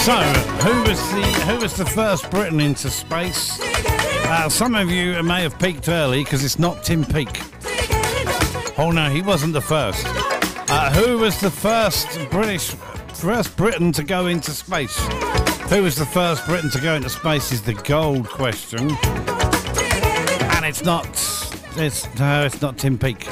So, who was the first Briton into space? Some of you may have peaked early because it's not Tim Peake. Oh no, he wasn't the first. Who was the first Briton to go into space? Who was the first Briton to go into space is the gold question. And it's not Tim Peake.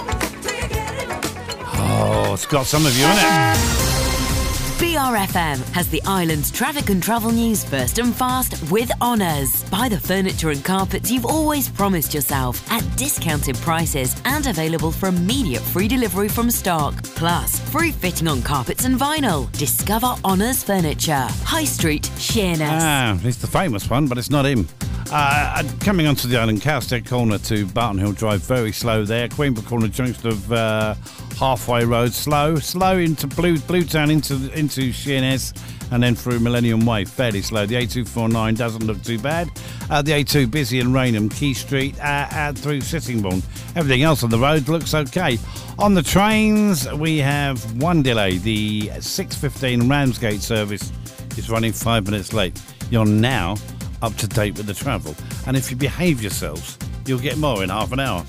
Oh, it's got some of you in it. BRFM has the island's traffic and travel news first and fast with Honours. Buy the furniture and carpets you've always promised yourself at discounted prices and available for immediate free delivery from stock. Plus, free fitting on carpets and vinyl. Discover Honours Furniture. High Street, Sheerness. He's the famous one, but it's not him. Coming onto the island, Cowstead Corner to Barton Hill Drive, very slow there. Queenborough Corner junction of Halfway Road, slow into Bluetown into Sheerness, and then through Millennium Way, fairly slow. The A249 doesn't look too bad. The A2 busy in Rainham, Key Street, through Sittingbourne. Everything else on the road looks okay. On the trains, we have one delay. The 6:15 Ramsgate service is running 5 minutes late. You're now up to date with the travel, and if you behave yourselves, you'll get more in half an hour.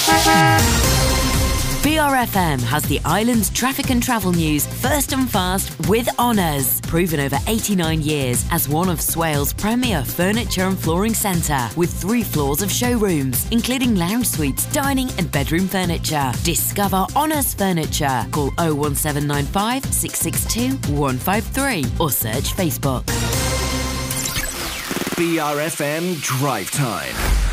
BRFM has the island's traffic and travel news first and fast with Honours. Proven over 89 years as one of Swales' premier furniture and flooring centre, with 3 floors of showrooms, including lounge suites, dining and bedroom furniture. Discover Honours Furniture. Call 01795 662 153 or search Facebook. BRFM Drive Time.